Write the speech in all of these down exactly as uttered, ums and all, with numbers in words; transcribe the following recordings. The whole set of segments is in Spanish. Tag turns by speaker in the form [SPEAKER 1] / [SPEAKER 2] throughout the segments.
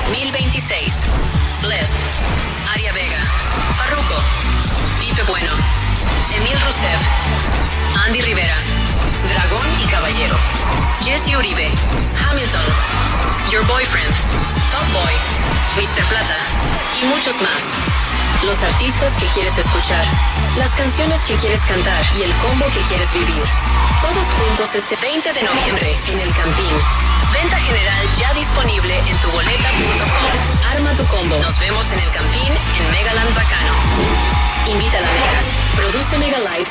[SPEAKER 1] dos mil veintiséis. Blessed, Aria Vega, Farruko, Pipe Bueno, Emil Rusev, Andy Rivera, Dragón y Caballero, Jesse Uribe, Hamilton, Your Boyfriend, Top Boy, mister Plata y muchos más. Los artistas que quieres escuchar, las canciones que quieres cantar y el combo que quieres vivir. Todos juntos este veinte de noviembre en El Campín. Venta general ya disponible en tu boleta punto com. Arma tu combo. Nos vemos en El Campín en Megaland Bacano. Invita a la Mega. Produce Mega Live.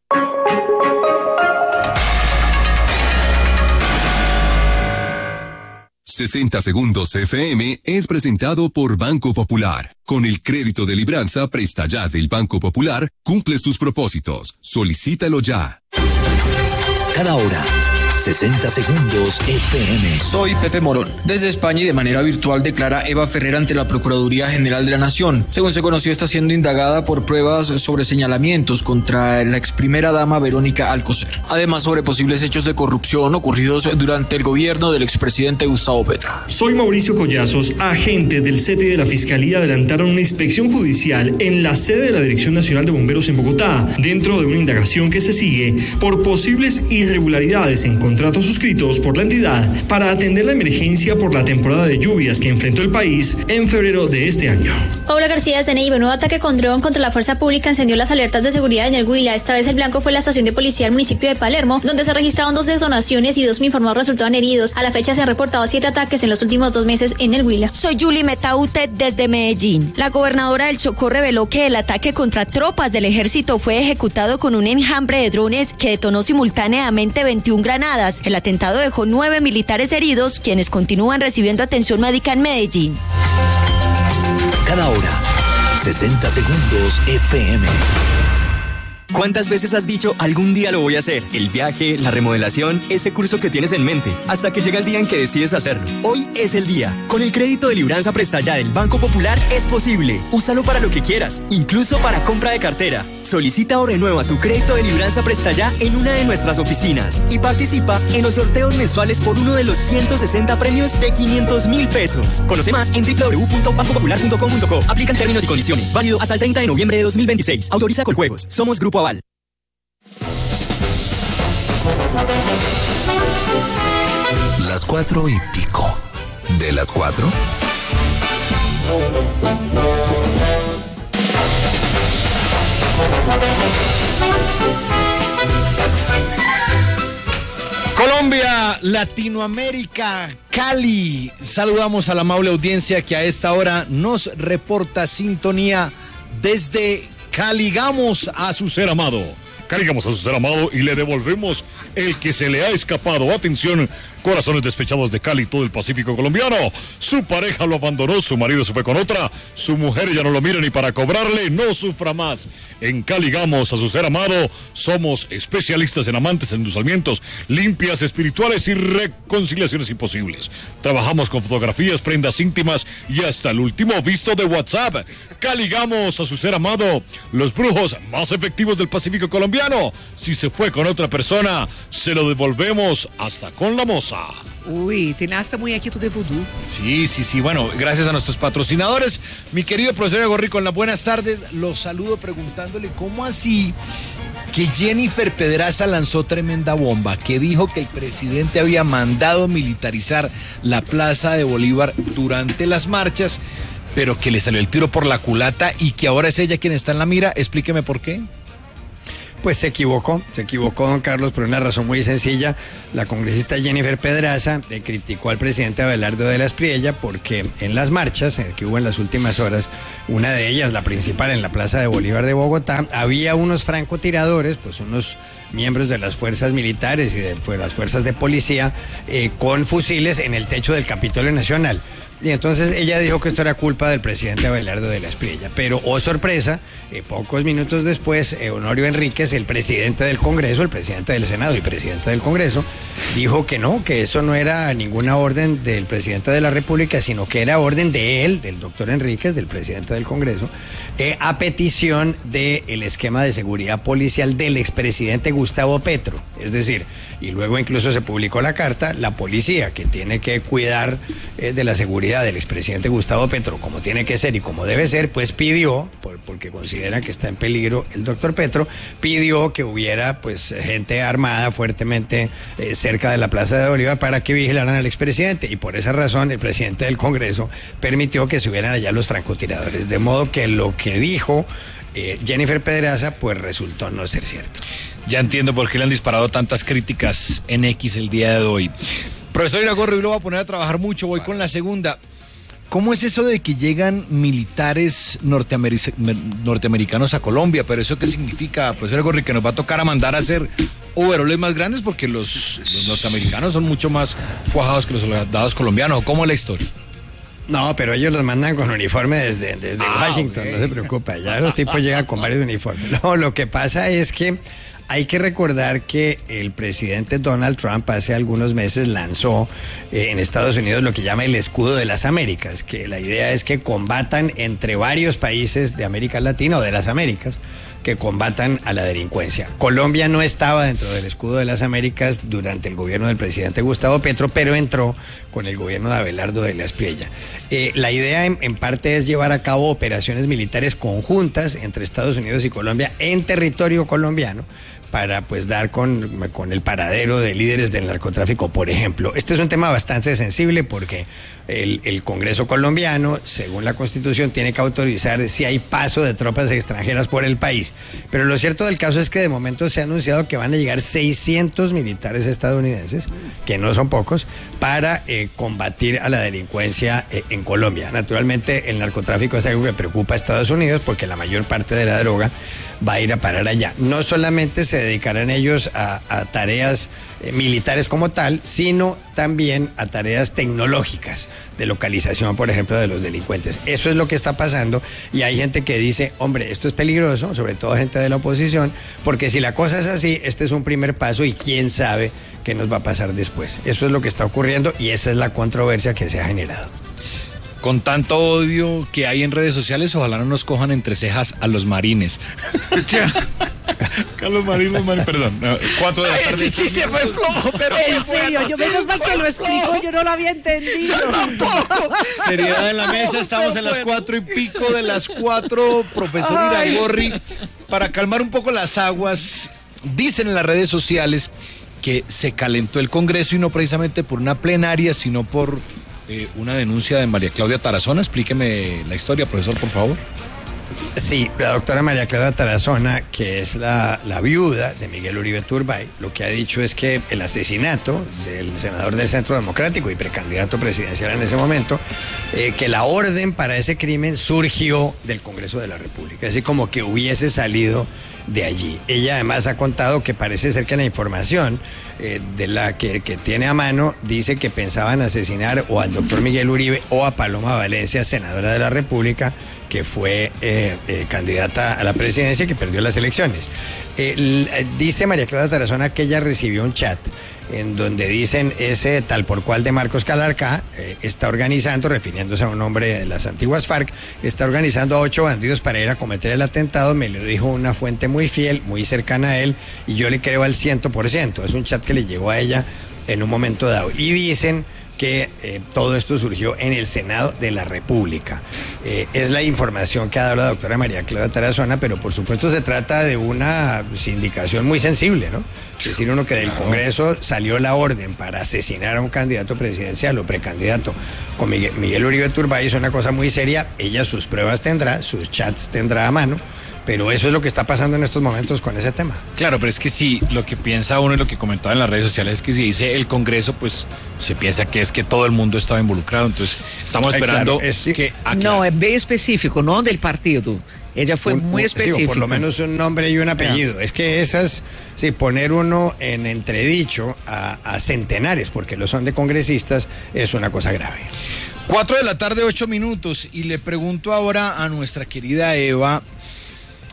[SPEAKER 2] sesenta Segundos F M es presentado por Banco Popular. Con el crédito de libranza Presta Ya del Banco Popular, cumples tus propósitos. Solicítalo ya.
[SPEAKER 3] Cada hora, sesenta Segundos F M.
[SPEAKER 4] Soy Pepe Morón. Desde España y de manera virtual declara Eva Ferrer ante la Procuraduría General de la Nación. Según se conoció, está siendo indagada por pruebas sobre señalamientos contra la ex primera dama Verónica Alcocer. Además, sobre posibles hechos de corrupción ocurridos durante el gobierno del expresidente Gustavo Petro.
[SPEAKER 5] Soy Mauricio Collazos. Agentes del C E T I de la Fiscalía adelantaron una inspección judicial en la sede de la Dirección Nacional de Bomberos en Bogotá, dentro de una indagación que se sigue por posibles irregularidades en contratos suscritos por la entidad para atender la emergencia por la temporada de lluvias que enfrentó el país en febrero de este año.
[SPEAKER 6] Paula García de C N I. Un nuevo ataque con dron contra la fuerza pública encendió las alertas de seguridad en el Huila. Esta vez el blanco fue la estación de policía del municipio de Palermo, donde se registraron dos detonaciones y dos informados resultaron heridos. A la fecha se han reportado siete ataques en los últimos dos meses en el Huila.
[SPEAKER 7] Soy Julie Metaute desde Medellín. La gobernadora del Chocó reveló que el ataque contra tropas del ejército fue ejecutado con un enjambre de drones que detonó simultáneamente veintiuna granadas. El atentado dejó nueve militares heridos, quienes continúan recibiendo atención médica en Medellín.
[SPEAKER 3] Cada hora, sesenta Segundos F M.
[SPEAKER 8] ¿Cuántas veces has dicho algún día lo voy a hacer? El viaje, la remodelación, ese curso que tienes en mente, hasta que llega el día en que decides hacerlo. Hoy es el día. Con el crédito de libranza Presta Ya del Banco Popular es posible. Úsalo para lo que quieras, incluso para compra de cartera. Solicita o renueva tu crédito de libranza Presta Ya en una de nuestras oficinas y participa en los sorteos mensuales por uno de los ciento sesenta premios de quinientos mil pesos. Conoce más en doble u doble u doble u punto banco popular punto com punto co. Aplican términos y condiciones. Válido hasta el treinta de noviembre de dos mil veintiséis. Autoriza Coljuegos. Somos Grupo Aval.
[SPEAKER 3] Las cuatro y pico. ¿De las cuatro?
[SPEAKER 9] Colombia, Latinoamérica, Cali. Saludamos a la amable audiencia que a esta hora nos reporta sintonía desde Cali. Ligamos a su ser amado. Cargamos a su ser amado y le devolvemos el que se le ha escapado. Atención, corazones despechados de Cali, todo el Pacífico colombiano. Su pareja lo abandonó, su marido se fue con otra, su mujer ya no lo mira ni para cobrarle, no sufra más. En Cali ligamos a su ser amado. Somos especialistas en amantes, endulzamientos, limpias espirituales y reconciliaciones imposibles. Trabajamos con fotografías, prendas íntimas y hasta el último visto de WhatsApp. Cali ligamos a su ser amado. Los brujos más efectivos del Pacífico colombiano. Si se fue con otra persona, se lo devolvemos hasta con la moza.
[SPEAKER 10] Uy, tiene hasta muñequito de vudú.
[SPEAKER 9] Sí, sí, sí. Bueno, gracias a nuestros patrocinadores. Mi querido profesor Gorri, con las buenas tardes. Los saludo preguntándole cómo así que Jennifer Pedraza lanzó tremenda bomba, que dijo que el presidente había mandado militarizar la Plaza de Bolívar durante las marchas, pero que le salió el tiro por la culata y que ahora es ella quien está en la mira. Explíqueme por qué.
[SPEAKER 11] Pues se equivocó, se equivocó don Carlos por una razón muy sencilla. La congresista Jennifer Pedraza le criticó al presidente Abelardo de la Espriella porque en las marchas que hubo en las últimas horas, una de ellas, la principal en la Plaza de Bolívar de Bogotá, había unos francotiradores, pues unos miembros de las fuerzas militares y de las fuerzas de policía eh, con fusiles en el techo del Capitolio Nacional. Y entonces ella dijo que esto era culpa del presidente Abelardo de la Espriella. Pero, oh sorpresa, eh, pocos minutos después, eh, Honorio Enríquez, pues el presidente del Congreso, el presidente del Senado y presidente del Congreso, dijo que no, que eso no era ninguna orden del presidente de la República, sino que era orden de él, del doctor Enríquez, del presidente del Congreso, eh, a petición del esquema de seguridad policial del expresidente Gustavo Petro. Es decir, y luego incluso se publicó la carta, la policía que tiene que cuidar eh, de la seguridad del expresidente Gustavo Petro, como tiene que ser y como debe ser, pues pidió, por, porque considera que está en peligro el doctor Petro, pidió que hubiera pues gente armada fuertemente eh, cerca de la Plaza de Bolívar para que vigilaran al expresidente, y por esa razón el presidente del Congreso permitió que se hubieran allá los francotiradores, de modo que lo que dijo eh, Jennifer Pedraza pues resultó no ser cierto.
[SPEAKER 9] Ya entiendo por qué le han disparado tantas críticas en X el día de hoy. Profesor Iragorri, lo voy a poner a trabajar mucho, voy con la segunda. ¿Cómo es eso de que llegan militares norteamer- norteamericanos a Colombia? ¿Pero eso qué significa, profesor Iragorri, que nos va a tocar a mandar a hacer overoles más grandes? Porque los, los norteamericanos son mucho más cuajados que los soldados colombianos. ¿Cómo es la historia?
[SPEAKER 11] No, pero ellos los mandan con uniforme desde, desde ah, Washington, okay. No se preocupa, ya los tipos llegan con varios uniformes. No, lo que pasa es que hay que recordar que el presidente Donald Trump hace algunos meses lanzó eh, en Estados Unidos lo que llama el escudo de las Américas, que la idea es que combatan entre varios países de América Latina o de las Américas, que combatan a la delincuencia. Colombia no estaba dentro del escudo de las Américas durante el gobierno del presidente Gustavo Petro, pero entró con el gobierno de Abelardo de la Espriella. Eh, la idea en, en parte es llevar a cabo operaciones militares conjuntas entre Estados Unidos y Colombia en territorio colombiano, para pues dar con, con el paradero de líderes del narcotráfico, por ejemplo. Este es un tema bastante sensible porque el, el Congreso colombiano, según la Constitución, tiene que autorizar si hay paso de tropas extranjeras por el país. Pero lo cierto del caso es que de momento se ha anunciado que van a llegar seiscientos militares estadounidenses, que no son pocos, para eh, combatir a la delincuencia eh, en Colombia. Naturalmente, el narcotráfico es algo que preocupa a Estados Unidos porque la mayor parte de la droga va a ir a parar allá. No solamente se dedicarán ellos a, a tareas eh, militares como tal, sino también a tareas tecnológicas de localización, por ejemplo, de los delincuentes. Eso es lo que está pasando y hay gente que dice, hombre, esto es peligroso, sobre todo gente de la oposición, porque si la cosa es así, este es un primer paso y quién sabe qué nos va a pasar después. Eso es lo que está ocurriendo y esa es la controversia que se ha generado.
[SPEAKER 9] Con tanto odio que hay en redes sociales, ojalá no nos cojan entre cejas a los marines. Carlos Marín, los marines, perdón. No, cuatro de la tarde.
[SPEAKER 10] Ese chiste fue flojo, pero en serio, yo menos mal que lo explico, yo no lo había entendido.
[SPEAKER 9] Yo tampoco. Seriedad en la mesa, estamos en las cuatro y pico de las cuatro. Profesor Iragorri, para calmar un poco las aguas, dicen en las redes sociales que se calentó el Congreso y no precisamente por una plenaria, sino por eh, una denuncia de María Claudia Tarazona. Explíqueme la historia, profesor, por favor.
[SPEAKER 11] Sí, la doctora María Claudia Tarazona, que es la, la viuda de Miguel Uribe Turbay, lo que ha dicho es que el asesinato del senador del Centro Democrático y precandidato presidencial en ese momento, eh, que la orden para ese crimen surgió del Congreso de la República, así como que hubiese salido de allí. Ella además ha contado que parece ser que la información eh, de la que, que tiene a mano dice que pensaban asesinar o al doctor Miguel Uribe o a Paloma Valencia, senadora de la República, que fue eh, eh, candidata a la presidencia y que perdió las elecciones. Eh, dice María Claudia Tarazona que ella recibió un chat en donde dicen ese tal por cual de Marcos Calarcá eh, está organizando, refiriéndose a un hombre de las antiguas FARC, está organizando a ocho bandidos para ir a cometer el atentado. Me lo dijo una fuente muy fiel, muy cercana a él, y yo le creo al ciento por ciento. Es un chat que le llegó a ella en un momento dado. Y dicen que eh, todo esto surgió en el Senado de la República. Eh, es la información que ha dado la doctora María Claudia Tarazona, pero por supuesto se trata de una sindicación muy sensible, ¿no? Es decir, uno que del Congreso salió la orden para asesinar a un candidato presidencial o precandidato con Miguel, Miguel Uribe Turbay, es una cosa muy seria. Ella sus pruebas tendrá, sus chats tendrá a mano, pero eso es lo que está pasando en estos momentos con ese tema.
[SPEAKER 9] Claro, pero es que si lo que piensa uno y lo que comentaba en las redes sociales es que si dice el Congreso, pues se piensa que es que todo el mundo estaba involucrado. Entonces estamos esperando
[SPEAKER 10] claro, es,
[SPEAKER 9] que aclare.
[SPEAKER 10] No, es bien específico, no del partido. Ella fue un, muy específica.
[SPEAKER 11] Sí, por lo menos un nombre y un apellido. Yeah. Es que esas, sí, poner uno en entredicho a, a centenares, porque lo son de congresistas, es una cosa grave.
[SPEAKER 9] Cuatro de la tarde, ocho minutos, y le pregunto ahora a nuestra querida Eva,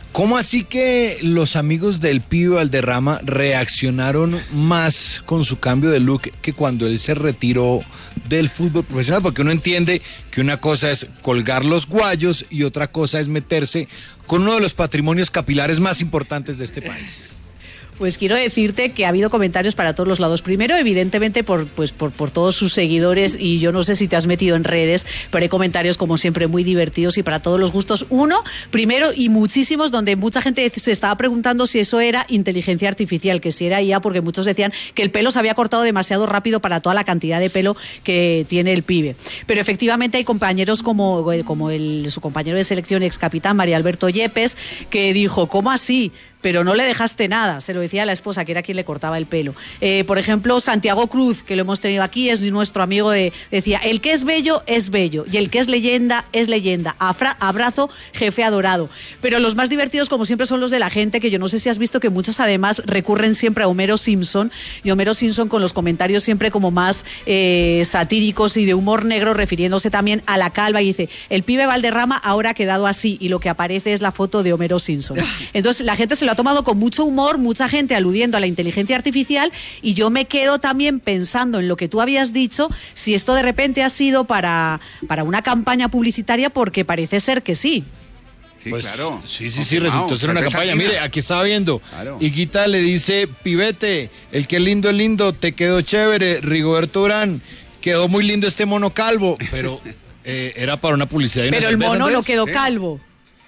[SPEAKER 9] ¿Cómo así que los amigos del Pibe Valderrama reaccionaron más con su cambio de look que cuando él se retiró del fútbol profesional? Porque uno entiende que una cosa es colgar los guayos y otra cosa es meterse con uno de los patrimonios capilares más importantes de este país.
[SPEAKER 10] Pues quiero decirte que ha habido comentarios para todos los lados. Primero, evidentemente, por, pues, por, por todos sus seguidores, y yo no sé si te has metido en redes, pero hay comentarios como siempre muy divertidos y para todos los gustos. Uno, primero, y muchísimos, donde mucha gente se estaba preguntando si eso era inteligencia artificial, que si era I A, porque muchos decían que el pelo se había cortado demasiado rápido para toda la cantidad de pelo que tiene el pibe. Pero efectivamente hay compañeros como, como el, su compañero de selección, ex capitán, María Alberto Yepes, que dijo, ¿cómo así? Pero no le dejaste nada, se lo decía a la esposa, que era quien le cortaba el pelo. Eh, por ejemplo, Santiago Cruz, que lo hemos tenido aquí, es nuestro amigo, de, decía, el que es bello, es bello, y el que es leyenda, es leyenda. Afra, abrazo, jefe adorado. Pero los más divertidos, como siempre, son los de la gente, que yo no sé si has visto que muchos además recurren siempre a Homero Simpson, y Homero Simpson con los comentarios siempre como más eh, satíricos y de humor negro, refiriéndose también a la calva, y dice, el pibe Valderrama ahora ha quedado así, y lo que aparece es la foto de Homero Simpson. Entonces la gente se lo ha tomado con mucho humor, mucha gente aludiendo a la inteligencia artificial, y yo me quedo también pensando en lo que tú habías dicho, si esto de repente ha sido para, para una campaña publicitaria, porque parece ser que sí.
[SPEAKER 12] Sí,
[SPEAKER 9] pues,
[SPEAKER 12] claro.
[SPEAKER 9] Sí, sí, sí, resultó ser una campaña. Mire, aquí estaba viendo. Claro. Higuita le dice, pibete, el que es lindo es lindo, te quedó chévere. Rigoberto Urán, quedó muy lindo este mono calvo, pero eh, era para una publicidad.
[SPEAKER 10] Pero el
[SPEAKER 9] cerveza,
[SPEAKER 10] mono
[SPEAKER 9] Andrés.
[SPEAKER 10] no quedó
[SPEAKER 9] ¿Eh?
[SPEAKER 10] calvo.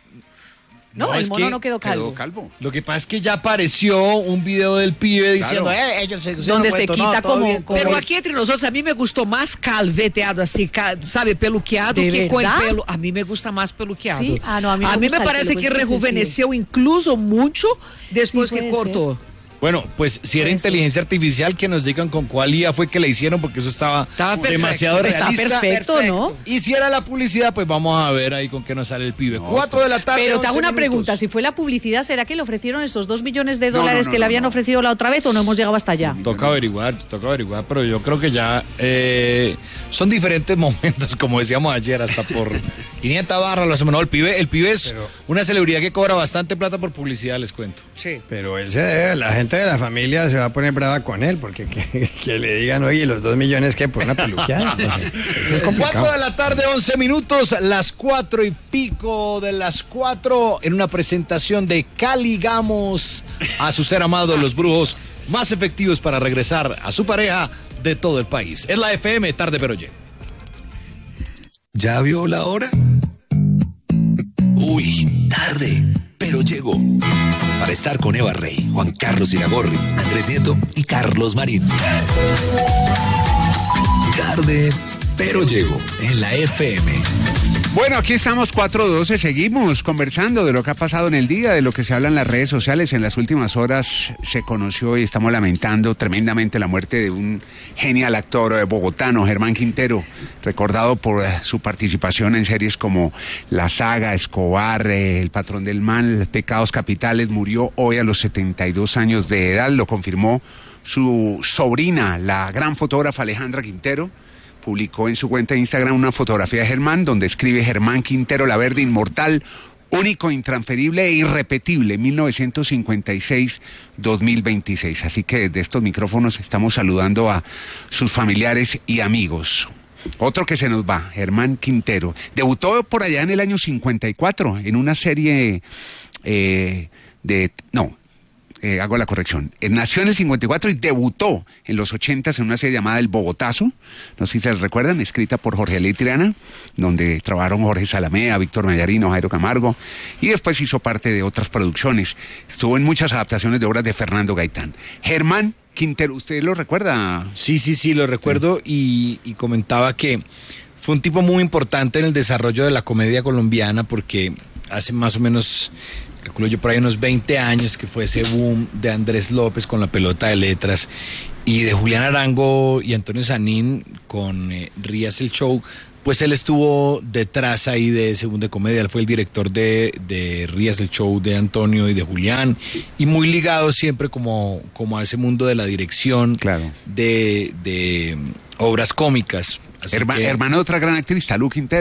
[SPEAKER 10] No,
[SPEAKER 9] No,
[SPEAKER 10] el
[SPEAKER 9] es
[SPEAKER 10] mono
[SPEAKER 9] que
[SPEAKER 10] no quedó calvo.
[SPEAKER 12] Quedó calvo.
[SPEAKER 9] Lo que pasa es que ya apareció un video del pibe diciendo,
[SPEAKER 12] Claro.
[SPEAKER 9] eh, ellos se,
[SPEAKER 10] Donde se
[SPEAKER 9] cuento,
[SPEAKER 10] quita
[SPEAKER 9] no, todo
[SPEAKER 10] como-
[SPEAKER 9] bien,
[SPEAKER 10] como-
[SPEAKER 13] Pero aqui entre nós outros, a mim me gustou mais calveteado, assim, ca- sabe, peluqueado,
[SPEAKER 10] ¿De
[SPEAKER 13] que com
[SPEAKER 10] verdad?
[SPEAKER 13] pelo. A mim me gusta mais peluqueado.
[SPEAKER 10] Sí? Ah, no, a mí me gusta el
[SPEAKER 13] parece
[SPEAKER 10] pelo,
[SPEAKER 13] que
[SPEAKER 10] pues, ese
[SPEAKER 13] rejuvenesceu incluso muito depois
[SPEAKER 10] Sí,
[SPEAKER 13] que
[SPEAKER 10] puede
[SPEAKER 13] cortou.
[SPEAKER 9] Bueno, pues si era
[SPEAKER 10] Puede
[SPEAKER 9] inteligencia artificial, que nos digan con cuál I A fue que la hicieron, porque eso estaba,
[SPEAKER 13] Estaba perfecto.
[SPEAKER 9] demasiado
[SPEAKER 10] Está
[SPEAKER 9] realista.
[SPEAKER 10] perfecto, ¿no?
[SPEAKER 9] Y si era la publicidad, pues vamos a ver ahí con qué nos sale el pibe. Cuatro de la tarde,
[SPEAKER 10] Pero te hago
[SPEAKER 9] once
[SPEAKER 10] una
[SPEAKER 9] minutos.
[SPEAKER 10] pregunta, si fue la publicidad, ¿será que le ofrecieron esos dos millones de
[SPEAKER 12] No,
[SPEAKER 10] dólares
[SPEAKER 12] no, no,
[SPEAKER 10] que le
[SPEAKER 12] no,
[SPEAKER 10] habían
[SPEAKER 12] no.
[SPEAKER 10] ofrecido la otra vez, o no hemos llegado hasta allá?
[SPEAKER 9] Toca averiguar, toca averiguar, pero yo creo que ya eh, son diferentes momentos, como decíamos ayer, hasta por quinientas barras lo hacemos. No, el pibe, el pibe es
[SPEAKER 11] Pero-
[SPEAKER 9] una celebridad que cobra bastante plata por publicidad, les cuento.
[SPEAKER 13] Sí.
[SPEAKER 11] Pero él se debe, la gente de la familia se va a poner brava con él, porque que, que le digan, oye, los dos millones que por una peluqueada. No sé. Eso es complicado.
[SPEAKER 9] Cuatro de la tarde, once minutos, las cuatro y pico de las cuatro, en una presentación de Caligamos a su ser amado, los brujos más efectivos para regresar a su pareja de todo el país. Es la F M, tarde pero llego.
[SPEAKER 3] ¿Ya vio la hora? Uy, tarde, pero llegó. Para estar con Eva Rey, Juan Carlos Iragorri, Andrés Nieto y Carlos Marín. Tarde, pero llegó en la F M.
[SPEAKER 12] Bueno, aquí estamos cuatro doce, seguimos conversando de lo que ha pasado en el día, de lo que se habla en las redes sociales. En las últimas horas se conoció y estamos lamentando tremendamente la muerte de un genial actor eh, bogotano, Germán Quintero, recordado por eh, su participación en series como La Saga, Escobar, eh, El Patrón del Mal, Pecados Capitales. Murió hoy a los setenta y dos años de edad, lo confirmó su sobrina, la gran fotógrafa Alejandra Quintero. Publicó en su cuenta de Instagram una fotografía de Germán donde escribe: Germán Quintero La Verde, inmortal, único, intransferible e irrepetible, mil novecientos cincuenta y seis a dos mil veintiséis. Así que desde estos micrófonos estamos saludando a sus familiares y amigos. Otro que se nos va, Germán Quintero. Debutó por allá en el año cincuenta y cuatro en una serie eh, de... no... Eh, hago la corrección, eh, nació en el cincuenta y cuatro y debutó en los ochenta en una serie llamada El Bogotazo, no sé si se recuerdan, escrita por Jorge Alí Triana, donde trabajaron Jorge Salamea, Víctor Mayarino, Jairo Camargo, y después hizo parte de otras producciones. Estuvo en muchas adaptaciones de obras de Fernando Gaitán. Germán Quintero, ¿usted lo recuerda?
[SPEAKER 9] Sí, sí, sí, lo recuerdo y, y comentaba que fue un tipo muy importante en el desarrollo de la comedia colombiana, porque hace más o menos... calculo yo por ahí unos veinte años que fue ese boom de Andrés López con La Pelota de Letras y de Julián Arango y Antonio Sanín con eh, Rías el Show, pues él estuvo detrás ahí de ese boom de comedia. Él fue el director de, de Rías el Show de Antonio y de Julián, y muy ligado siempre como, como a ese mundo de la dirección,
[SPEAKER 12] claro,
[SPEAKER 9] de, de obras cómicas. Así
[SPEAKER 12] Herma,
[SPEAKER 9] que...
[SPEAKER 12] hermano de otra gran actriz, Talú Quintero.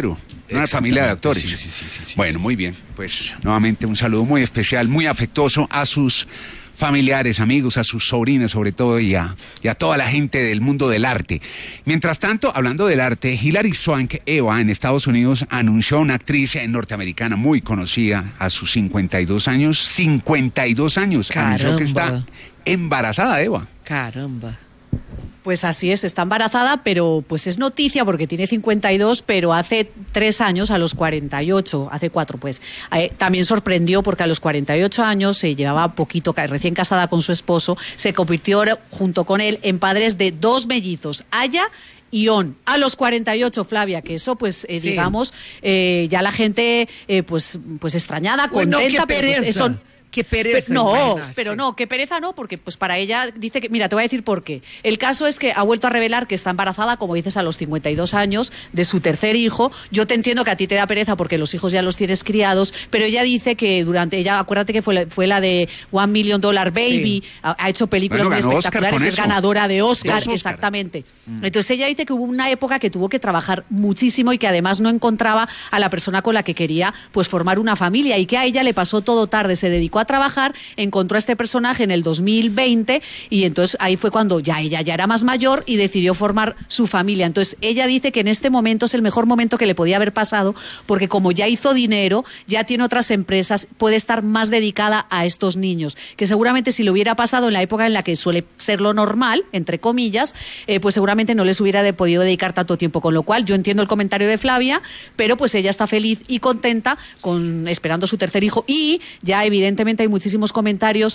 [SPEAKER 12] Una familia de actores.
[SPEAKER 9] Sí, sí, sí, sí, sí,
[SPEAKER 12] bueno, muy bien. Pues nuevamente un saludo muy especial, muy afectuoso a sus familiares, amigos, a sus sobrinos sobre todo y a, y a toda la gente del mundo del arte. Mientras tanto, hablando del arte, Hilary Swank Eva en Estados Unidos anunció a una actriz norteamericana muy conocida a sus cincuenta y dos años, cincuenta y dos años,
[SPEAKER 13] Caramba.
[SPEAKER 12] Anunció que está embarazada, Eva.
[SPEAKER 13] Caramba.
[SPEAKER 10] Pues así es, está embarazada, pero pues es noticia porque tiene cincuenta y dos, pero hace tres años, a los cuarenta y ocho, hace cuatro pues, eh, también sorprendió porque a los cuarenta y ocho años se llevaba poquito, recién casada con su esposo, se convirtió junto con él en padres de dos mellizos, Aya y On, a los cuarenta y ocho, Flavia, que eso pues eh,
[SPEAKER 13] sí.
[SPEAKER 10] digamos, eh, ya la gente eh, pues, pues extrañada,
[SPEAKER 13] Uy,
[SPEAKER 10] contenta,
[SPEAKER 13] no, qué
[SPEAKER 10] pero pues,
[SPEAKER 13] pereza.
[SPEAKER 10] son...
[SPEAKER 13] Qué pereza.
[SPEAKER 10] Pero, no,
[SPEAKER 13] imaginarse.
[SPEAKER 10] pero no, qué pereza no, porque pues para ella dice que, mira, te voy a decir por qué. El caso es que ha vuelto a revelar que está embarazada, como dices, a los cincuenta y dos años, de su tercer hijo. Yo te entiendo que a ti te da pereza porque los hijos ya los tienes criados, pero ella dice que durante, ella, acuérdate que fue la, fue la de One Million Dollar Baby, sí. ha, ha hecho películas
[SPEAKER 12] bueno,
[SPEAKER 10] muy espectaculares, es ganadora de Oscar,
[SPEAKER 12] Oscar.
[SPEAKER 10] exactamente. Mm. Entonces ella dice que hubo una época que tuvo que trabajar muchísimo y que además no encontraba a la persona con la que quería pues formar una familia y que a ella le pasó todo tarde, se dedicó a trabajar, encontró a este personaje en el dos mil veinte y entonces ahí fue cuando ya ella ya era más mayor y decidió formar su familia. Entonces ella dice que en este momento es el mejor momento que le podía haber pasado porque como ya hizo dinero, ya tiene otras empresas, puede estar más dedicada a estos niños, que seguramente si le hubiera pasado en la época en la que suele ser lo normal, entre comillas, eh, pues seguramente no les hubiera de, podido dedicar tanto tiempo, con lo cual yo entiendo el comentario de Flavia, pero pues ella está feliz y contenta con esperando su tercer hijo y ya evidentemente hay muchísimos comentarios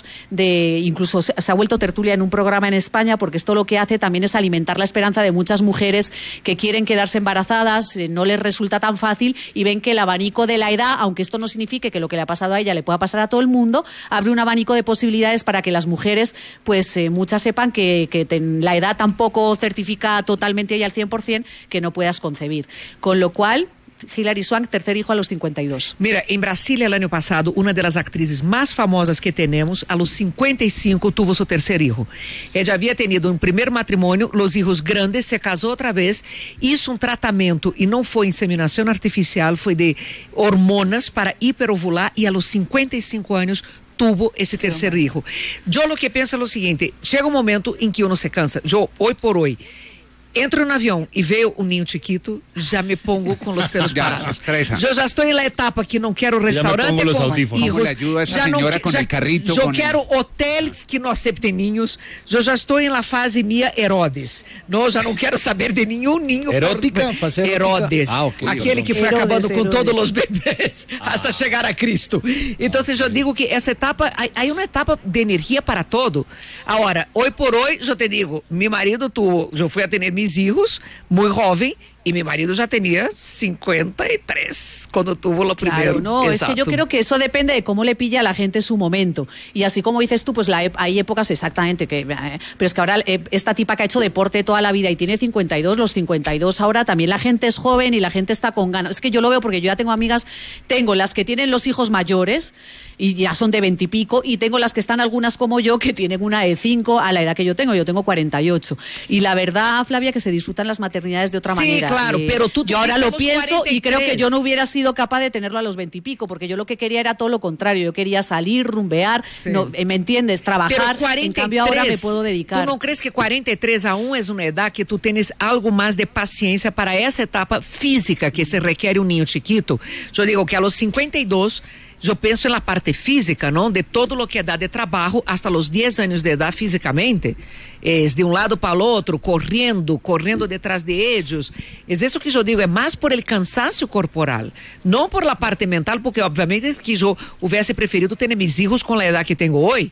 [SPEAKER 10] de, incluso se, se ha vuelto tertulia en un programa en España porque esto lo que hace también es alimentar la esperanza de muchas mujeres que quieren quedarse embarazadas, eh, no les resulta tan fácil y ven que el abanico de la edad, aunque esto no signifique que lo que le ha pasado a ella le pueda pasar a todo el mundo, abre un abanico de posibilidades para que las mujeres, pues eh, muchas sepan que, que ten, la edad tampoco certifica totalmente y al cien por ciento que no puedas concebir. Con lo cual, Hilary Swank, tercer hijo a los cincuenta y dos.
[SPEAKER 13] Mira, em Brasília, el año pasado, una de las actrices más famosas que tenemos, a los cincuenta y cinco, tuvo su tercer hijo. Ella había tenido un primer matrimonio, los hijos grandes, se casó otra vez, hizo un tratamiento y no fue inseminación artificial, fue de hormonas para hiperovular y a los cincuenta y cinco años tuvo ese tercer hijo. Yo lo que pienso es lo siguiente, llega un momento en que uno se cansa. Yo, hoy por hoy, entro en un avión y veo un niño chiquito, ya me pongo con los pelos parados. Yo ya estoy en la etapa que no quiero restaurante
[SPEAKER 9] ya me pongo los
[SPEAKER 13] con
[SPEAKER 9] audífonos.
[SPEAKER 13] hijos.
[SPEAKER 12] ¿Cómo le ayuda a esa
[SPEAKER 13] Ya
[SPEAKER 12] señora
[SPEAKER 13] no,
[SPEAKER 12] con
[SPEAKER 13] ya,
[SPEAKER 12] el carrito?
[SPEAKER 13] Yo
[SPEAKER 12] con
[SPEAKER 13] quiero
[SPEAKER 12] el...
[SPEAKER 13] hoteles que no acepten niños. Yo ya estoy en la fase mía Herodes. No, ya no quiero saber de ningún niño.
[SPEAKER 9] ¿Erótica? ¿Fase erótica?
[SPEAKER 13] Herodes.
[SPEAKER 9] Ah, okay.
[SPEAKER 13] Aquele que fue
[SPEAKER 10] Herodes,
[SPEAKER 13] acabando con
[SPEAKER 10] Herodes.
[SPEAKER 13] todos los bebés
[SPEAKER 9] Ah.
[SPEAKER 13] hasta llegar a Cristo. Entonces yo digo que esa etapa, hay, hay una etapa de energía para todo. Ahora, hoy por hoy, yo te digo, mi marido tuvo, yo fui a tener mis hijos muy joven y mi marido ya tenía cincuenta y tres cuando tuvo lo
[SPEAKER 10] Claro,
[SPEAKER 13] primero.
[SPEAKER 10] no,
[SPEAKER 13] Exacto.
[SPEAKER 10] es que yo creo que eso depende de cómo le pilla a la gente su momento. Y así como dices tú, pues la, hay épocas exactamente que... Eh, pero es que ahora eh, esta tipa que ha hecho deporte toda la vida y tiene cincuenta y dos, los cincuenta y dos ahora también la gente es joven y la gente está con ganas. Es que yo lo veo porque yo ya tengo amigas, tengo las que tienen los hijos mayores y ya son de veintipico y, y tengo las que están algunas como yo que tienen una de cinco a la edad que yo tengo, yo tengo cuarenta y ocho. Y la verdad, Flavia, que se disfrutan las maternidades de otra
[SPEAKER 13] Sí,
[SPEAKER 10] manera.
[SPEAKER 13] claro,
[SPEAKER 10] Eh,
[SPEAKER 13] pero tú
[SPEAKER 10] yo ahora
[SPEAKER 13] tuviste
[SPEAKER 10] lo
[SPEAKER 13] los
[SPEAKER 10] pienso
[SPEAKER 13] cuarenta y
[SPEAKER 10] y creo que
[SPEAKER 13] tres.
[SPEAKER 10] yo no hubiera sido capaz de tenerlo a los veintipico, porque yo lo que quería era todo lo contrario, yo quería salir, rumbear,
[SPEAKER 13] Sí.
[SPEAKER 10] no, eh, ¿me entiendes? Trabajar,
[SPEAKER 13] Pero cuarenta y
[SPEAKER 10] en cambio ahora me
[SPEAKER 13] tres,
[SPEAKER 10] puedo dedicar.
[SPEAKER 13] ¿Tú no crees que cuarenta y tres aún es una edad que tú tienes algo más de paciencia para esa etapa física que se requiere un niño chiquito? Yo digo que a los cincuenta y dos yo pienso en la parte física, ¿no? De todo lo que da de trabajo hasta los diez años de edad físicamente. Es de un lado para el otro, corriendo, corriendo detrás de ellos. Es eso que yo digo, es más por el cansancio corporal, no por la parte mental, porque obviamente es que yo hubiese preferido tener mis hijos con la edad que tengo hoy.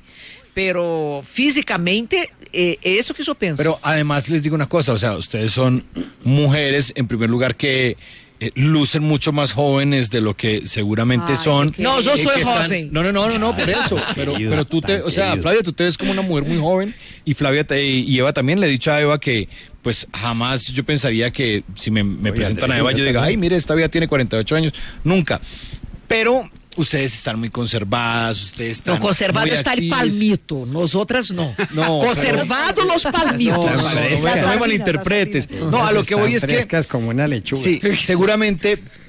[SPEAKER 13] Pero físicamente, eh, es eso que yo pienso.
[SPEAKER 9] Pero además les digo una cosa, o sea, ustedes son mujeres, en primer lugar, que eh, lucen mucho más jóvenes de lo que seguramente
[SPEAKER 10] Ay,
[SPEAKER 9] son.
[SPEAKER 10] qué
[SPEAKER 13] No, yo
[SPEAKER 9] eh,
[SPEAKER 13] soy
[SPEAKER 9] que están-
[SPEAKER 13] joven.
[SPEAKER 9] No, no, no, no, no, por eso. Pero,
[SPEAKER 3] querido,
[SPEAKER 9] pero tú te,
[SPEAKER 3] tan
[SPEAKER 9] o sea,
[SPEAKER 3] querido.
[SPEAKER 9] Flavia, tú te ves como una mujer muy joven y Flavia te- y Eva también. Le he dicho a Eva que pues jamás yo pensaría que si me, me
[SPEAKER 3] Oye,
[SPEAKER 9] presentan a
[SPEAKER 3] Andrés,
[SPEAKER 9] Eva
[SPEAKER 3] yo
[SPEAKER 9] yo diga,
[SPEAKER 3] también.
[SPEAKER 9] ay, mire, esta vida tiene cuarenta y ocho años. Nunca. Pero ustedes están muy conservadas, ustedes están
[SPEAKER 13] No, conservado
[SPEAKER 9] muy
[SPEAKER 13] está el
[SPEAKER 9] activas.
[SPEAKER 13] palmito, nosotras no.
[SPEAKER 9] No,
[SPEAKER 13] Conservado los palmitos.
[SPEAKER 9] No, no, no, no,
[SPEAKER 11] Frescas.
[SPEAKER 9] no me malinterpretes. No, a lo que voy es que
[SPEAKER 11] Frescas como una lechuga.
[SPEAKER 9] sí, seguramente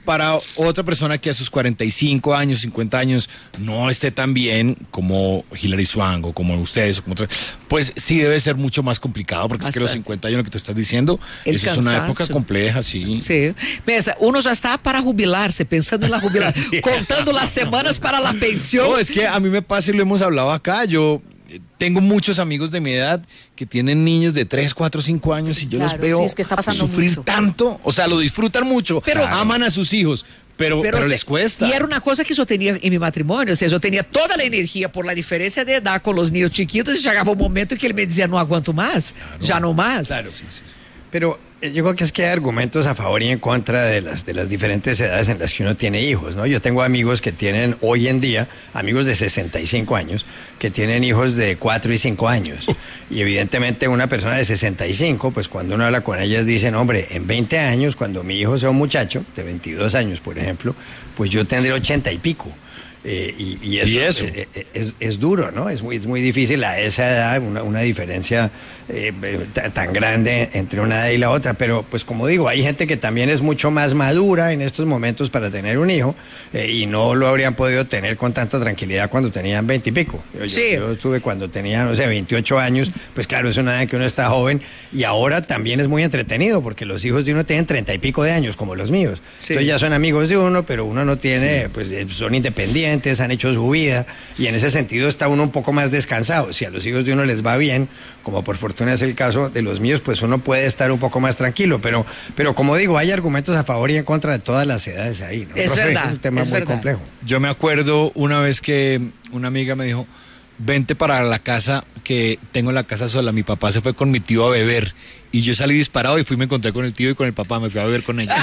[SPEAKER 9] para otra persona que a sus cuarenta y cinco años, cincuenta años, no esté tan bien como Hilary Swank o como ustedes, o como otra, pues sí debe ser mucho más complicado, porque Bastante. es que los cincuenta años, lo que tú estás diciendo, El eso cansancio. es una época compleja, sí.
[SPEAKER 13] Sí. Pensa, uno ya está para jubilarse, pensando en la jubilación, sí. contando las semanas para la pensión.
[SPEAKER 9] No, es que a mí me pasa y lo hemos hablado acá, yo tengo muchos amigos de mi edad que tienen niños de tres, cuatro, cinco años y yo claro, los veo sí, es que está sufrir mucho. tanto, o sea, lo disfrutan mucho, pero claro. aman a sus hijos, pero, pero, pero les cuesta.
[SPEAKER 13] Y era una cosa que yo tenía en mi matrimonio, o sea, yo tenía toda la energía por la diferencia de edad con los niños chiquitos y llegaba un momento que él me decía, no aguanto más, claro. ya no más.
[SPEAKER 11] Claro, sí, sí. Pero yo creo que es que hay argumentos a favor y en contra de las, de las diferentes edades en las que uno tiene hijos, ¿no? Yo tengo amigos que tienen hoy en día, amigos de sesenta y cinco años, que tienen hijos de cuatro y cinco años. Y evidentemente una persona de sesenta y cinco, pues cuando uno habla con ellas dicen, hombre, en veinte años, cuando mi hijo sea un muchacho, de veintidós años, por ejemplo, pues yo tendré ochenta y pico. Eh, y, y eso,
[SPEAKER 9] ¿Y eso?
[SPEAKER 11] Es, es, es, es duro, ¿no? Es muy, es muy difícil a esa edad, una, una diferencia eh, tan grande entre una edad y la otra, pero pues como digo, hay gente que también es mucho más madura en estos momentos para tener un hijo eh, y no lo habrían podido tener con tanta tranquilidad cuando tenían veinte y pico. Yo, sí. yo, yo estuve cuando tenía, no sé, veintiocho años, pues claro, es una edad en que uno está joven y ahora también es muy entretenido porque los hijos de uno tienen treinta y pico de años, como los míos. Sí. Entonces ya son amigos de uno, pero uno no tiene, pues son independientes, han hecho su vida y en ese sentido está uno un poco más descansado. Si a los hijos de uno les va bien, como por fortuna es el caso de los míos, pues uno puede estar un poco más tranquilo, pero, pero como digo, hay argumentos a favor y en contra de todas las edades ahí, ¿no?
[SPEAKER 13] Es Profe, verdad,
[SPEAKER 11] es un tema
[SPEAKER 13] es
[SPEAKER 11] muy
[SPEAKER 13] verdad.
[SPEAKER 11] complejo.
[SPEAKER 9] Yo me acuerdo una vez que una amiga me dijo, vente para la casa, que tengo la casa sola, mi papá se fue con mi tío a beber, y yo salí disparado y fui, me encontré con el tío y con el papá, me fui a beber con ellos.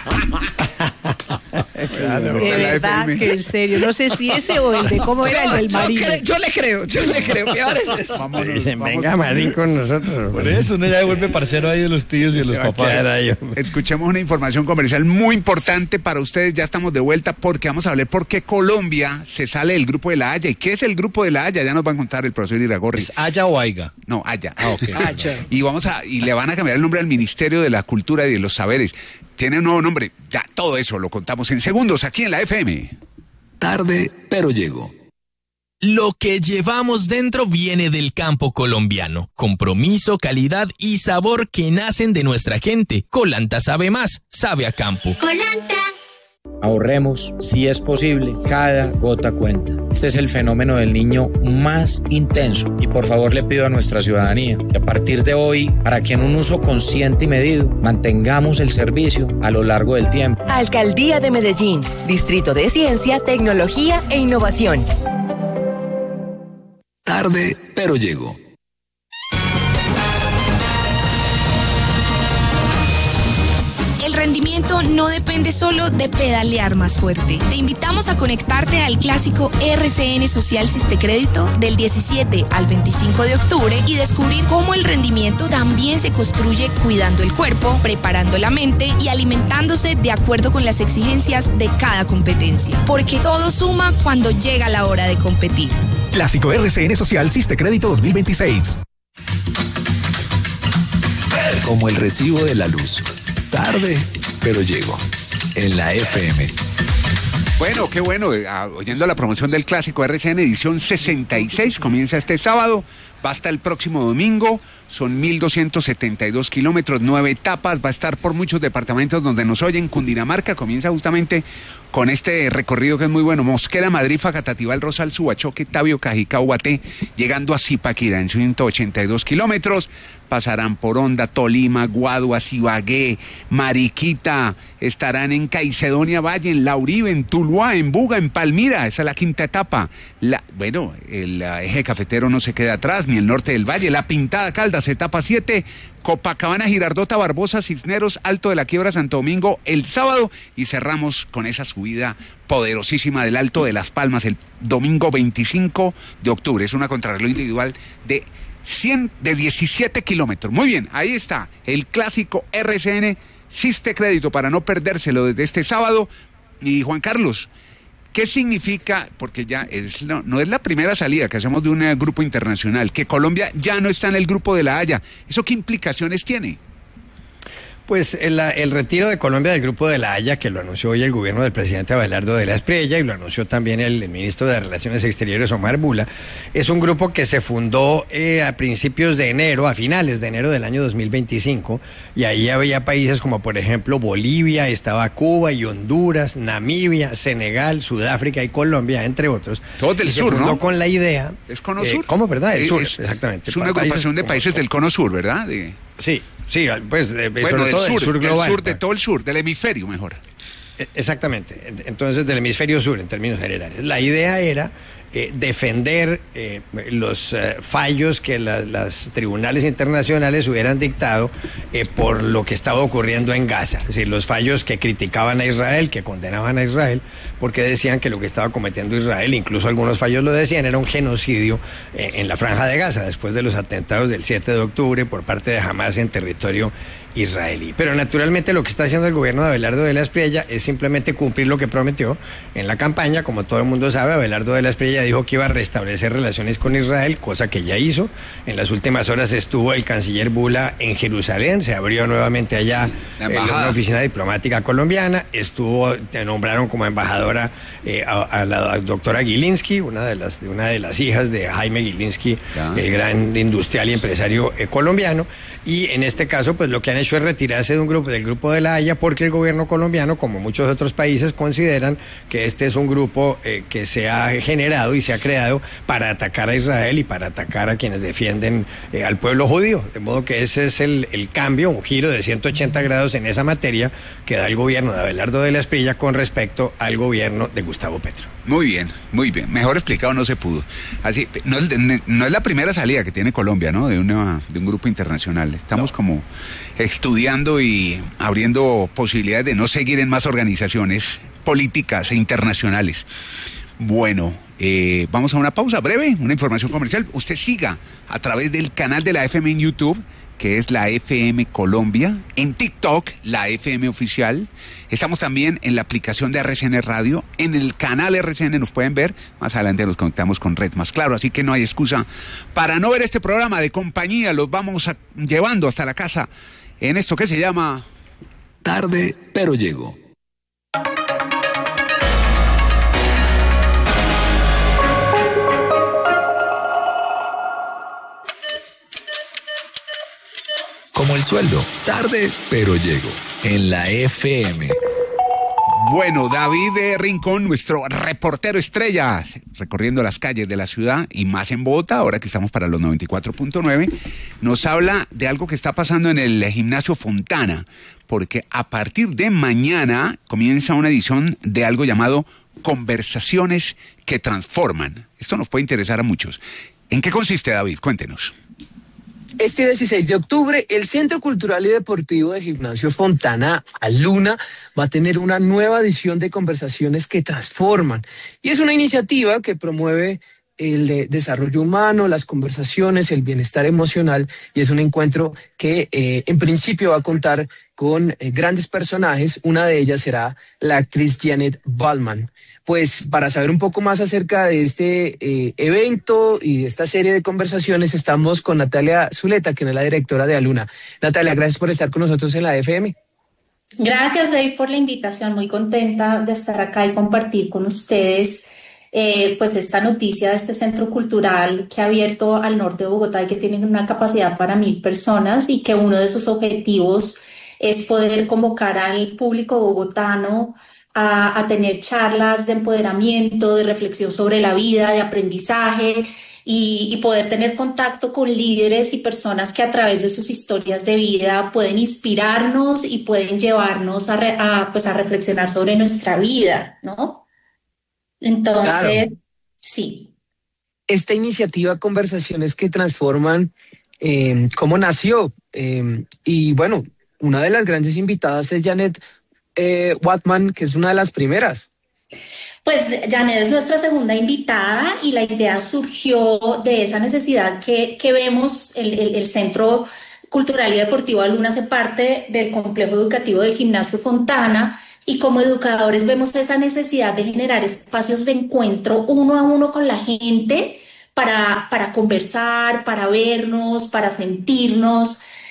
[SPEAKER 10] Claro. De verdad que en serio, no sé si ese o el de cómo era el del marido.
[SPEAKER 13] Yo, yo le creo, yo le creo. ¿Qué ahora es eso?
[SPEAKER 11] Vámonos, Dicen, venga Marín con nosotros.
[SPEAKER 9] Por eso uno ya vuelve parcero ahí de los tíos y de los papás.
[SPEAKER 12] Escuchemos una información comercial muy importante para ustedes, ya estamos de vuelta porque vamos a hablar por qué Colombia se sale del Grupo de la Haya. ¿Y qué es el Grupo de la Haya? Ya nos va a contar el profesor Iragorri.
[SPEAKER 9] ¿Es Haya o Aiga?
[SPEAKER 12] No, Haya.
[SPEAKER 9] Ah, ok.
[SPEAKER 12] Y vamos a, y le van a cambiar el nombre al Ministerio de la Cultura y de los Saberes. Tiene un nuevo nombre. Ya, todo eso lo contamos en segundos aquí en la F M.
[SPEAKER 14] Tarde, pero llego. Lo que llevamos dentro viene del campo colombiano. Compromiso, calidad y sabor que nacen de nuestra gente. Colanta sabe más, sabe a campo.
[SPEAKER 15] Colanta. Ahorremos, si es posible, cada gota cuenta. Este es el fenómeno del niño más intenso y por favor le pido a nuestra ciudadanía que a partir de hoy, para que en un uso consciente y medido, mantengamos el servicio a lo largo del tiempo.
[SPEAKER 16] Alcaldía de Medellín, Distrito de Ciencia, Tecnología e Innovación.
[SPEAKER 14] Tarde, pero llego.
[SPEAKER 17] El rendimiento no depende solo de pedalear más fuerte. Te invitamos a conectarte al clásico R C N Social Sistecrédito del diecisiete al veinticinco de octubre y descubrir cómo el rendimiento también se construye cuidando el cuerpo, preparando la mente y alimentándose de acuerdo con las exigencias de cada competencia. Porque todo suma cuando llega la hora de competir.
[SPEAKER 18] Clásico R C N Social Sistecrédito dos mil veintiséis.
[SPEAKER 3] Como el recibo de la luz. Tarde, pero llego. En la F M.
[SPEAKER 12] Bueno, qué bueno. Oyendo la promoción del Clásico R C N edición sesenta y seis, comienza este sábado, va hasta el próximo domingo. Son mil doscientos setenta y dos kilómetros, nueve etapas. Va a estar por muchos departamentos donde nos oyen. Cundinamarca comienza justamente con este recorrido que es muy bueno. Mosquera, Madrid, Facatativá, El Rosal, Subachoque, Tabio, Cajicá, Ubaté, llegando a Zipaquirá en ciento ochenta y dos kilómetros. Pasarán por Honda, Tolima, Guaduas, Ibagué, Mariquita, estarán en Caicedonia Valle, en La Uribe, en Tuluá, en Buga, en Palmira. Esa es la quinta etapa. La, bueno, el uh, eje cafetero no se queda atrás, ni el norte del Valle. La Pintada Caldas, etapa siete. Copacabana, Girardota, Barbosa, Cisneros, Alto de la Quiebra, Santo Domingo el sábado y cerramos con esa subida poderosísima del Alto de Las Palmas el domingo veinticinco de octubre. Es una contrarreloj individual de cien, de diecisiete kilómetros. Muy bien, ahí está el clásico R C N Sistecrédito para no perdérselo desde este sábado. Y Juan Carlos, ¿qué significa? Porque ya es no, no es la primera salida que hacemos de un uh, grupo internacional, que Colombia ya no está en el Grupo de la Haya. ¿Eso qué implicaciones tiene?
[SPEAKER 11] Pues el, el retiro de Colombia del Grupo de la Haya, que lo anunció hoy el gobierno del presidente Abelardo de la Espriella y lo anunció también el, el ministro de Relaciones Exteriores, Omar Bula, es un grupo que se fundó eh, a principios de enero, a finales de enero del año dos mil veinticinco, y ahí había países como por ejemplo Bolivia, estaba Cuba y Honduras, Namibia, Senegal, Sudáfrica y Colombia, entre otros.
[SPEAKER 12] Todo del
[SPEAKER 11] y
[SPEAKER 12] sur,
[SPEAKER 11] se fundó
[SPEAKER 12] ¿no?
[SPEAKER 11] con la idea...
[SPEAKER 12] ¿Es Cono
[SPEAKER 11] eh,
[SPEAKER 12] Sur?
[SPEAKER 11] ¿Cómo, verdad? El
[SPEAKER 12] es,
[SPEAKER 11] sur,
[SPEAKER 12] es,
[SPEAKER 11] exactamente.
[SPEAKER 12] Es una agrupación de países del Cono Sur, ¿verdad? De...
[SPEAKER 11] Sí. Sí, pues de,
[SPEAKER 12] bueno,
[SPEAKER 11] sobre
[SPEAKER 12] del
[SPEAKER 11] todo
[SPEAKER 12] sur,
[SPEAKER 11] del sur global.
[SPEAKER 12] del sur, de todo el sur, del hemisferio mejor.
[SPEAKER 11] Exactamente, entonces del hemisferio sur en términos generales. La idea era eh, defender eh, los eh, fallos que la, las tribunales internacionales hubieran dictado eh, por lo que estaba ocurriendo en Gaza, es decir, los fallos que criticaban a Israel, que condenaban a Israel, porque decían que lo que estaba cometiendo Israel, incluso algunos fallos lo decían, era un genocidio eh, en la Franja de Gaza, después de los atentados del siete de octubre por parte de Hamas en territorio israelí. Pero naturalmente lo que está haciendo el gobierno de Abelardo de la Espriella es simplemente cumplir lo que prometió en la campaña. Como todo el mundo sabe, Abelardo de la Espriella dijo que iba a restablecer relaciones con Israel, cosa que ya hizo. En las últimas horas estuvo el canciller Bula en Jerusalén, se abrió nuevamente allá eh, una oficina diplomática colombiana, estuvo, nombraron como embajadora eh, a, a la doctora Gilinski, una de las, una de las hijas de Jaime Gilinski, ya. el gran industrial y empresario eh, colombiano. Y en este caso, pues lo que han hecho es retirarse de un grupo, del Grupo de la Haya, porque el gobierno colombiano, como muchos otros países, consideran que este es un grupo eh, que se ha generado y se ha creado para atacar a Israel y para atacar a quienes defienden eh, al pueblo judío. De modo que ese es el, el cambio, un giro de ciento ochenta grados en esa materia que da el gobierno de Abelardo de la Espriella con respecto al gobierno de Gustavo Petro.
[SPEAKER 12] Muy bien, muy bien. Mejor explicado no se pudo. Así, no, no es la primera salida que tiene Colombia, ¿no? De una, de un grupo internacional. Estamos no. como estudiando y abriendo posibilidades de no seguir en más organizaciones políticas e internacionales. Bueno, eh, vamos a una pausa breve, una información comercial. Usted siga a través del canal de la F M en YouTube, que es la F M Colombia, en TikTok, la F M Oficial. Estamos también en la aplicación de R C N Radio, en el canal R C N nos pueden ver, más adelante nos conectamos con Red Más Claro, así que no hay excusa para no ver este programa de compañía, los vamos a, llevando hasta la casa en esto que se llama...
[SPEAKER 3] Tarde, pero llego. Como el sueldo, tarde, pero llego, en la F M.
[SPEAKER 12] Bueno, David Rincón, nuestro reportero estrella, recorriendo las calles de la ciudad y más en Bogotá, ahora que estamos para los noventa y cuatro punto nueve, nos habla de algo que está pasando en el gimnasio Fontana, porque a partir de mañana comienza una edición de algo llamado Conversaciones que Transforman. Esto nos puede interesar a muchos. ¿En qué consiste, David? Cuéntenos.
[SPEAKER 19] Este dieciséis de octubre, el Centro Cultural y Deportivo de Gimnasio Fontana Aluna va a tener una nueva edición de Conversaciones que Transforman. Y es una iniciativa que promueve el desarrollo humano, las conversaciones, el bienestar emocional, y es un encuentro que eh, en principio va a contar con eh, grandes personajes. Una de ellas será la actriz Janet Ballman. Pues para saber un poco más acerca de este eh, evento y de esta serie de conversaciones, estamos con Natalia Zuleta, quien es la directora de Aluna. Natalia, gracias por estar con nosotros en la F M.
[SPEAKER 20] Gracias, Dave, por la invitación. Muy contenta de estar acá y compartir con ustedes eh, pues esta noticia de este centro cultural que ha abierto al norte de Bogotá y que tiene una capacidad para mil personas, y que uno de sus objetivos es poder convocar al público bogotano A, a tener charlas de empoderamiento, de reflexión sobre la vida, de aprendizaje, y, y poder tener contacto con líderes y personas que a través de sus historias de vida pueden inspirarnos y pueden llevarnos a, re, a, pues a reflexionar sobre nuestra vida, ¿no? Entonces, claro. Sí.
[SPEAKER 19] Esta iniciativa Conversaciones que Transforman, eh, ¿cómo nació? Eh, y bueno, una de las grandes invitadas es Janet Eh, Watman, que es una de las primeras.
[SPEAKER 20] Pues Janet es nuestra segunda invitada, y la idea surgió de esa necesidad que, que vemos. El, el, el Centro Cultural y Deportivo Aluna hace parte del complejo educativo del Gimnasio Fontana, y como educadores vemos esa necesidad de generar espacios de encuentro uno a uno con la gente para, para conversar, para vernos, para sentirnos.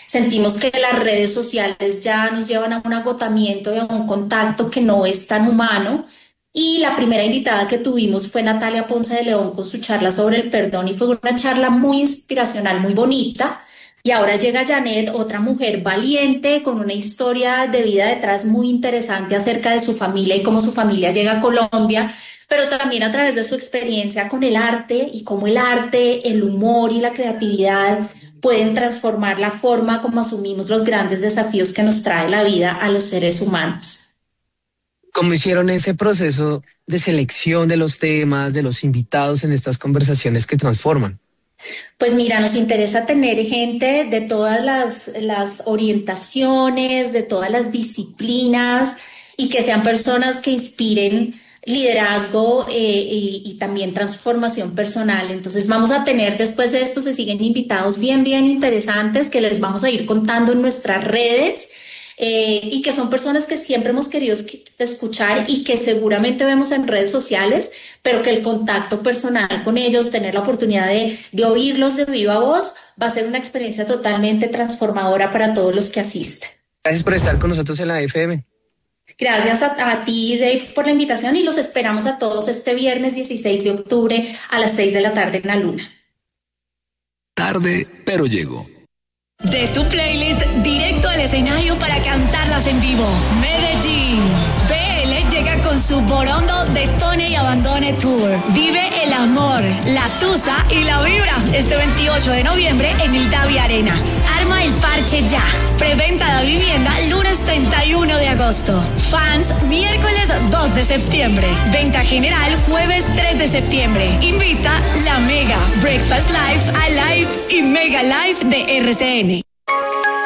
[SPEAKER 20] Sentimos que las redes sociales ya nos llevan a un agotamiento y a un contacto que no es tan humano. Y la primera invitada que tuvimos fue Natalia Ponce de León con su charla sobre el perdón y fue una charla muy inspiracional, muy bonita. Y ahora llega Janet, otra mujer valiente con una historia de vida detrás muy interesante acerca de su familia y cómo su familia llega a Colombia, pero también a través de su experiencia con el arte y cómo el arte, el humor y la creatividad pueden transformar la forma como asumimos los grandes desafíos que nos trae la vida a los seres humanos.
[SPEAKER 19] ¿Cómo hicieron ese proceso de selección de los temas, de los invitados en estas conversaciones que transforman?
[SPEAKER 20] Pues mira, nos interesa tener gente de todas las, las orientaciones, de todas las disciplinas y que sean personas que inspiren liderazgo eh, y, y también transformación personal. Entonces vamos a tener, después de esto se siguen invitados bien, bien interesantes que les vamos a ir contando en nuestras redes. Eh, y que son personas que siempre hemos querido escuchar y que seguramente vemos en redes sociales, pero que el contacto personal con ellos, tener la oportunidad de, de oírlos de viva voz, va a ser una experiencia totalmente transformadora para todos los que asisten.
[SPEAKER 19] Gracias por estar con nosotros en la F M.
[SPEAKER 20] Gracias a, a ti, Dave, por la invitación y los esperamos a todos este viernes dieciséis de octubre a las seis de la tarde en la Luna.
[SPEAKER 3] Tarde, pero llego.
[SPEAKER 21] De tu playlist directo al escenario para cantarlas en vivo. Medellín. B L llega con su Borondo Detone y Abandone Tour. Vive el amor, la tusa y la vibra este veintiocho de noviembre en el Davi Arena. Arma el parche ya. Preventa de vivienda lunes treinta y uno de agosto. Fans miércoles dos de septiembre. Venta general jueves tres de septiembre. Invita la Mega, Breakfast Live, Alive y Mega Live de R C N.